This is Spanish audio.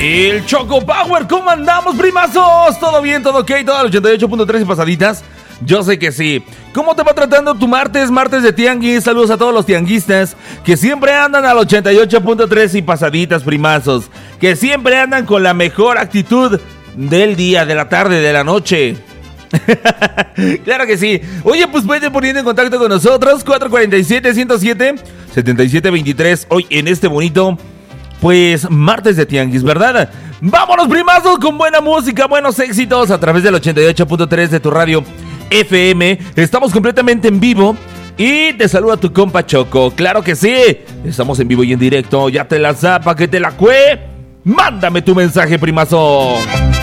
El Choco Power, ¿cómo andamos, primazos? ¿Todo bien, todo ok? ¿Todo al 88.3 y pasaditas? Yo sé que sí. ¿Cómo te va tratando tu martes de tianguis? Saludos a todos los tianguistas que siempre andan al 88.3 y pasaditas, primazos. Que siempre andan con la mejor actitud del día, de la tarde, de la noche. Claro que sí. Oye, pues vete poniendo en contacto con nosotros. 447-107-7723. Hoy en este bonito, pues, martes de tianguis, ¿verdad? Vámonos, primazos, con buena música, buenos éxitos a través del 88.3 de tu radio FM. Estamos completamente en vivo y te saluda tu compa Choco. Claro que sí, estamos en vivo y en directo. Ya te la zapa, que te la cue. Mándame tu mensaje, primazo.